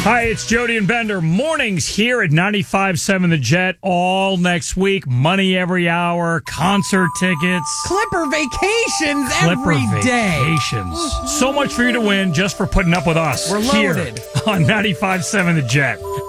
Hi, it's Jody and Bender. Mornings here at 95.7 The Jet all next week. Money every hour, concert tickets. Clipper vacations every day. Vacations. So much for you to win just for putting up with us. We're loaded. Here on 95.7 The Jet.